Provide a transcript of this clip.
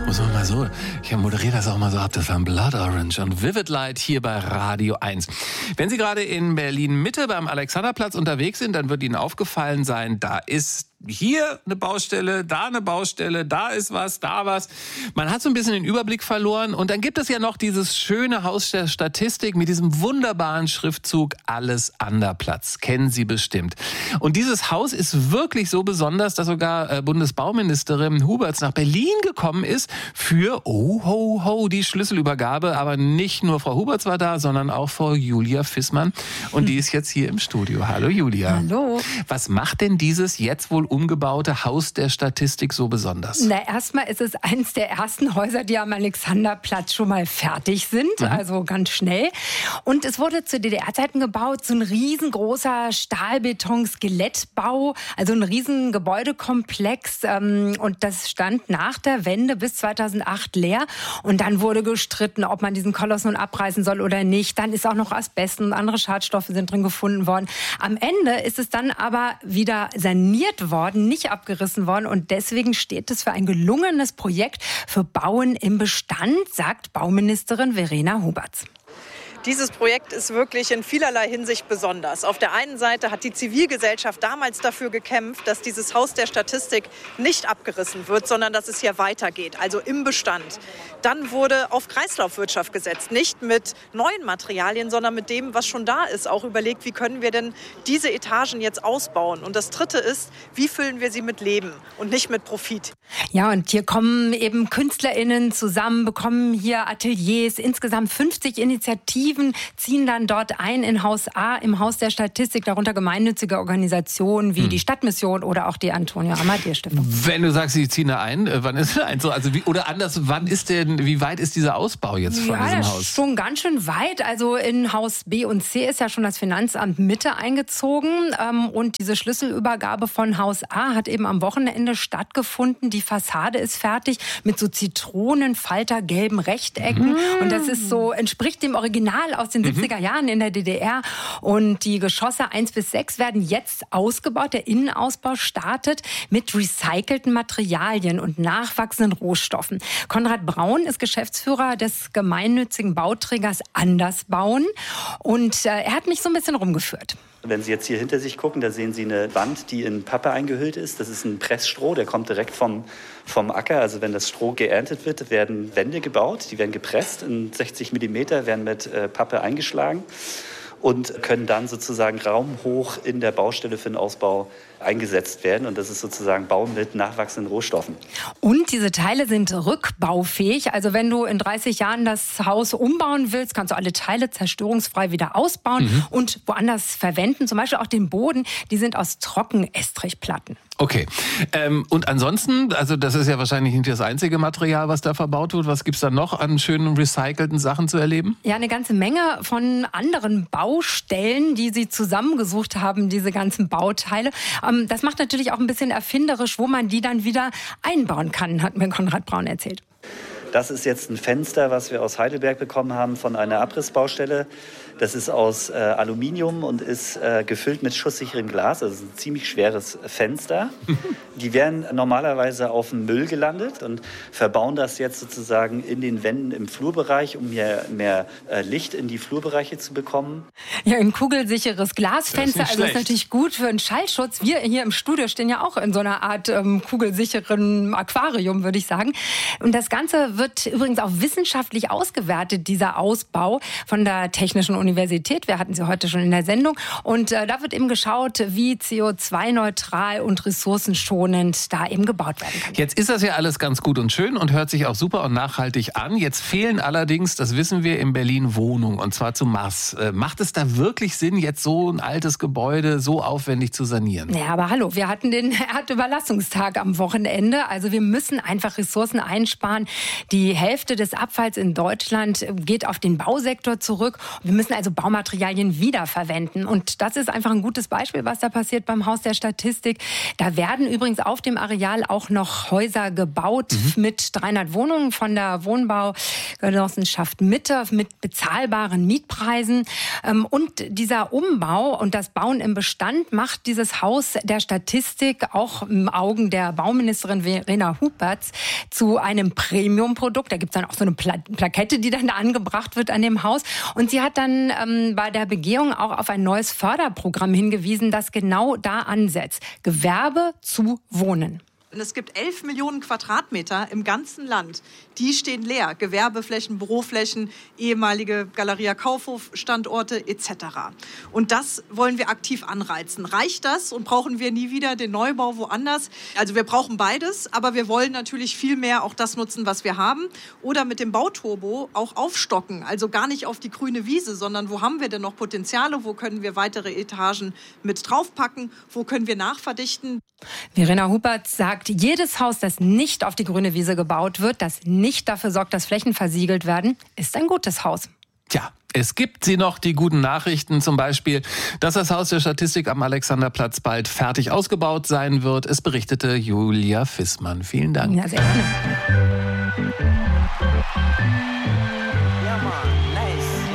Muss man mal so, ich moderiere das auch mal so ab, das war ein Blood Orange und Vivid Light hier bei Radio 1. Wenn Sie gerade in Berlin-Mitte beim Alexanderplatz unterwegs sind, dann wird Ihnen aufgefallen sein, da ist hier eine Baustelle, da eine Baustelle, da ist was, da was. Man hat so ein bisschen den Überblick verloren. Und dann gibt es ja noch dieses schöne Haus der Statistik mit diesem wunderbaren Schriftzug Alles Anderplatz. Kennen Sie bestimmt. Und dieses Haus ist wirklich so besonders, dass sogar Bundesbauministerin Huberts nach Berlin gekommen ist für, oh ho ho, die Schlüsselübergabe. Aber nicht nur Frau Huberts war da, sondern auch Frau Julia Fissmann. Und die ist jetzt hier im Studio. Hallo Julia. Hallo. Was macht denn dieses jetzt wohl umgebaute Haus der Statistik so besonders? Na, erstmal ist es eines der ersten Häuser, die am Alexanderplatz schon mal fertig sind, also ganz schnell. Und es wurde zu DDR-Zeiten gebaut, so ein riesengroßer Stahlbeton-Skelettbau, also ein riesen Gebäudekomplex. Und das stand nach der Wende bis 2008 leer. Und dann wurde gestritten, ob man diesen Koloss nun abreißen soll oder nicht. Dann ist auch noch Asbest und andere Schadstoffe sind drin gefunden worden. Am Ende ist es dann aber wieder saniert worden, nicht abgerissen worden. Und deswegen steht es für ein gelungenes Projekt für Bauen im Bestand, sagt Bauministerin Verena Huberts. Dieses Projekt ist wirklich in vielerlei Hinsicht besonders. Auf der einen Seite hat die Zivilgesellschaft damals dafür gekämpft, dass dieses Haus der Statistik nicht abgerissen wird, sondern dass es hier weitergeht, also im Bestand. Dann wurde auf Kreislaufwirtschaft gesetzt, nicht mit neuen Materialien, sondern mit dem, was schon da ist. Auch überlegt, wie können wir denn diese Etagen jetzt ausbauen? Und das Dritte ist, wie füllen wir sie mit Leben und nicht mit Profit? Ja, und hier kommen eben KünstlerInnen zusammen, bekommen hier Ateliers, insgesamt 50 Initiativen ziehen dann dort ein in Haus A, im Haus der Statistik, darunter gemeinnützige Organisationen wie die Stadtmission oder auch die Antonio-Amadeo-Stiftung. Wenn du sagst, sie ziehen da ein, wann ist ein so? Also oder anders, wie weit ist dieser Ausbau jetzt von diesem Haus? Ja, schon ganz schön weit. Also in Haus B und C ist ja schon das Finanzamt Mitte eingezogen. Und diese Schlüsselübergabe von Haus A hat eben am Wochenende stattgefunden. Die Fassade ist fertig mit so zitronenfaltergelben Rechtecken. Und das ist so, entspricht dem Original aus den 70er Jahren in der DDR. Und die Geschosse 1 bis 6 werden jetzt ausgebaut. Der Innenausbau startet mit recycelten Materialien und nachwachsenden Rohstoffen. Konrad Braun ist Geschäftsführer des gemeinnützigen Bauträgers Andersbauen. Und er hat mich so ein bisschen rumgeführt. Wenn Sie jetzt hier hinter sich gucken, da sehen Sie eine Wand, die in Pappe eingehüllt ist. Das ist ein Pressstroh, der kommt direkt vom Acker. Also wenn das Stroh geerntet wird, werden Wände gebaut. Die werden gepresst in 60 Millimeter, werden mit Pappe eingeschlagen und können dann sozusagen raumhoch in der Baustelle für den Ausbau eingesetzt werden. Und das ist sozusagen Bau mit nachwachsenden Rohstoffen. Und diese Teile sind rückbaufähig. Also wenn du in 30 Jahren das Haus umbauen willst, kannst du alle Teile zerstörungsfrei wieder ausbauen und woanders verwenden. Zum Beispiel auch den Boden. Die sind aus Trockenestrichplatten. Okay. Und ansonsten, also das ist ja wahrscheinlich nicht das einzige Material, was da verbaut wird. Was gibt's da noch an schönen recycelten Sachen zu erleben? Ja, eine ganze Menge von anderen Baustellen, die sie zusammengesucht haben, diese ganzen Bauteile. Das macht natürlich auch ein bisschen erfinderisch, wo man die dann wieder einbauen kann, hat mir Konrad Braun erzählt. Das ist jetzt ein Fenster, was wir aus Heidelberg bekommen haben von einer Abrissbaustelle. Das ist aus Aluminium und ist gefüllt mit schusssicherem Glas. Also ein ziemlich schweres Fenster. Die werden normalerweise auf dem Müll gelandet und verbauen das jetzt sozusagen in den Wänden im Flurbereich, um mehr Licht in die Flurbereiche zu bekommen. Ja, ein kugelsicheres Glasfenster. Das ist natürlich gut für einen Schallschutz. Wir hier im Studio stehen ja auch in so einer Art kugelsicheren Aquarium, würde ich sagen. Und das Ganze wird übrigens auch wissenschaftlich ausgewertet, dieser Ausbau von der Technischen Universität. Wir hatten sie heute schon in der Sendung. Und da wird eben geschaut, wie CO2-neutral und ressourcenschonend da eben gebaut werden kann. Jetzt ist das ja alles ganz gut und schön und hört sich auch super und nachhaltig an. Jetzt fehlen allerdings, das wissen wir, in Berlin Wohnungen, und zwar zum Maß. Macht es da wirklich Sinn, jetzt so ein altes Gebäude so aufwendig zu sanieren? Ja, aber hallo, wir hatten den Erdüberlastungstag am Wochenende. Also wir müssen einfach Ressourcen einsparen. Die Hälfte des Abfalls in Deutschland geht auf den Bausektor zurück. Wir müssen also Baumaterialien wiederverwenden. Und das ist einfach ein gutes Beispiel, was da passiert beim Haus der Statistik. Da werden übrigens auf dem Areal auch noch Häuser gebaut mit 300 Wohnungen von der Wohnbaugenossenschaft Mitte mit bezahlbaren Mietpreisen. Und dieser Umbau und das Bauen im Bestand macht dieses Haus der Statistik auch im Augen der Bauministerin Verena Huberts zu einem Premium-Produkt. Da gibt es dann auch so eine Plakette, die dann da angebracht wird an dem Haus. Und sie hat dann bei der Begehung auch auf ein neues Förderprogramm hingewiesen, das genau da ansetzt. Gewerbe zu Wohnen. Und es gibt 11 Millionen Quadratmeter im ganzen Land. Die stehen leer. Gewerbeflächen, Büroflächen, ehemalige Galeria Kaufhof-Standorte etc. Und das wollen wir aktiv anreizen. Reicht das und brauchen wir nie wieder den Neubau woanders? Also wir brauchen beides, aber wir wollen natürlich viel mehr auch das nutzen, was wir haben. Oder mit dem Bauturbo auch aufstocken. Also gar nicht auf die grüne Wiese, sondern wo haben wir denn noch Potenziale? Wo können wir weitere Etagen mit draufpacken? Wo können wir nachverdichten? Verena Hubert sagt, jedes Haus, das nicht auf die grüne Wiese gebaut wird, das nicht dafür sorgt, dass Flächen versiegelt werden, ist ein gutes Haus. Tja, es gibt sie noch, die guten Nachrichten, zum Beispiel, dass das Haus der Statistik am Alexanderplatz bald fertig ausgebaut sein wird. Es berichtete Julia Fissmann. Vielen Dank. Ja, sehr gerne.